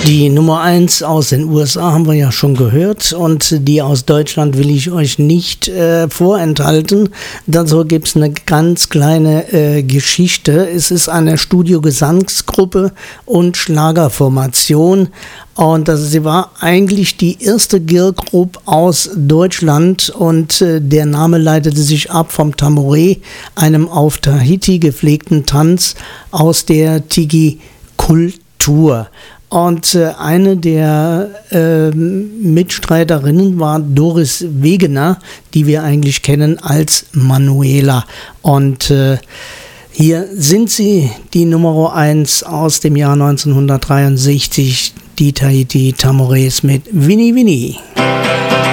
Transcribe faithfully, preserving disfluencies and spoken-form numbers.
Die Nummer eins aus den U S A haben wir ja schon gehört und die aus Deutschland will ich euch nicht äh, vorenthalten. Dazu gibt es eine ganz kleine äh, Geschichte. Es ist eine Studiogesangsgruppe und Schlagerformation und also sie war eigentlich die erste Girlgroup aus Deutschland und äh, der Name leitete sich ab vom Tambouré, einem auf Tahiti gepflegten Tanz aus der Tigi-Kultur. Und äh, eine der äh, Mitstreiterinnen war Doris Wegener, die wir eigentlich kennen als Manuela. Und äh, hier sind sie, die Nummer eins aus dem Jahr neunzehnhundertdreiundsechzig, die Tahiti Tambourés mit Winnie Winnie.